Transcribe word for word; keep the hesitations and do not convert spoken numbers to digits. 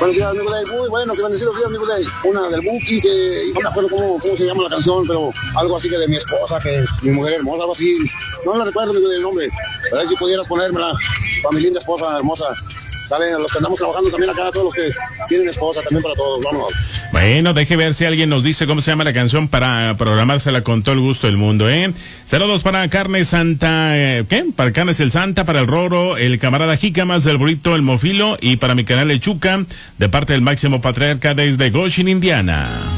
Buenos días, amigo Day. Muy buenos y bendecidos días, amigo Day. Una del Buki, que no me acuerdo cómo, cómo se llama la canción, pero algo así que de mi esposa, que mi mujer hermosa, algo así. No la recuerdo, amigo Day, el nombre. Pero ahí si pudieras ponérmela, para mi linda esposa hermosa. Saben, los que andamos trabajando también acá, todos los que tienen esposa, también para todos, vamos. Bueno, deje ver si alguien nos dice cómo se llama la canción para programársela con todo el gusto del mundo, ¿eh? Saludos para Carne Santa, eh, ¿qué? Para Carnes el Santa, para el Roro, el camarada Jícamas, el Burrito, el Mofilo, y para mi canal El Chuca, de parte del Máximo Patriarca desde Goshen, Indiana.